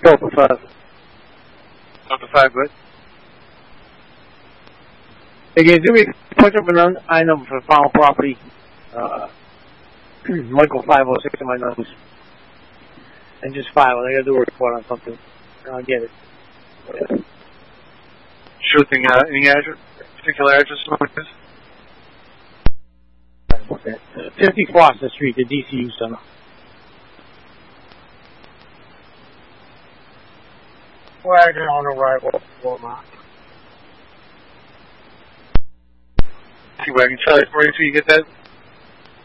12 to 5. 12 to 5, good. Again, do me punch up an I number for the final property. Michael 506 in my nose. And just file it. I gotta do a report on something. I'll get it. Sure thing. Any address? Particular address? Okay. 50 Foster Street, the DCU Center. Wagon on arrival, Walmart. Wagon, Charlie 42, you get that?